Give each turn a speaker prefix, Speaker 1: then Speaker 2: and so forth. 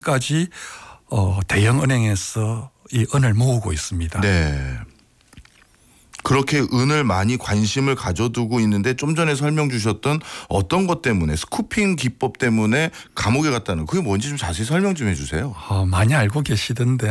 Speaker 1: 까지 대형 은행에서 이 은을 모으고 있습니다.
Speaker 2: 네. 그렇게 은을 많이 관심을 가져두고 있는데 좀 전에 설명 주셨던 어떤 것 때문에 스쿠핑 기법 때문에 감옥에 갔다는 그게 뭔지 좀 자세히 설명 좀 해주세요.
Speaker 1: 많이 알고 계시던데